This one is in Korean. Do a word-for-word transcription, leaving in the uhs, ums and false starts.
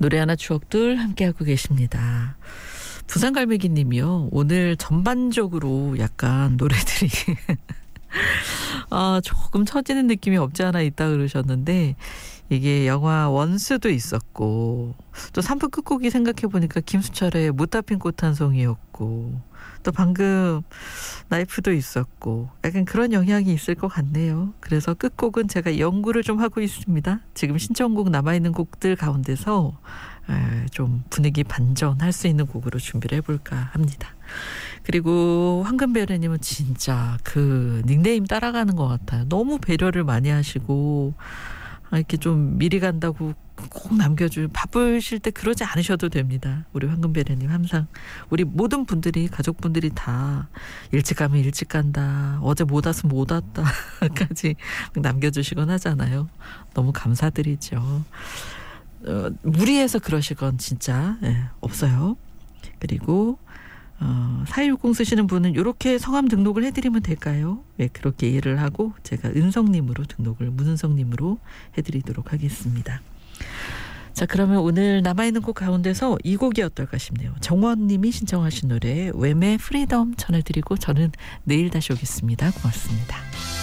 노래 하나 추억들 함께하고 계십니다. 부산갈매기님이요. 오늘 전반적으로 약간 노래들이 아, 조금 처지는 느낌이 없지 않아 있다 그러셨는데 이게 영화 원스도 있었고 또 삼 부 끝곡이 생각해보니까 김수철의 못다 핀 꽃 한 송이였고 또 방금 나이프도 있었고 약간 그런 영향이 있을 것 같네요. 그래서 끝곡은 제가 연구를 좀 하고 있습니다. 지금 신청곡 남아있는 곡들 가운데서 좀 분위기 반전할 수 있는 곡으로 준비를 해볼까 합니다. 그리고 황금별애님은 진짜 그 닉네임 따라가는 것 같아요. 너무 배려를 많이 하시고 이렇게 좀 미리 간다고 꼭 남겨줄 바쁘실 때 그러지 않으셔도 됩니다. 우리 황금별애님 항상 우리 모든 분들이 가족분들이 다 일찍 가면 일찍 간다. 어제 못 왔으면 못 왔다까지 남겨주시곤 하잖아요. 너무 감사드리죠. 어, 무리해서 그러시건 진짜 네, 없어요. 그리고 어, 사이육공 쓰시는 분은 이렇게 성함 등록을 해드리면 될까요? 네, 그렇게 이해를 하고 제가 은성님으로 등록을 문은성님으로 해드리도록 하겠습니다. 자, 그러면 오늘 남아있는 곡 가운데서 이 곡이 어떨까 싶네요. 정원님이 신청하신 노래 웸의 프리덤 전해드리고 저는 내일 다시 오겠습니다. 고맙습니다.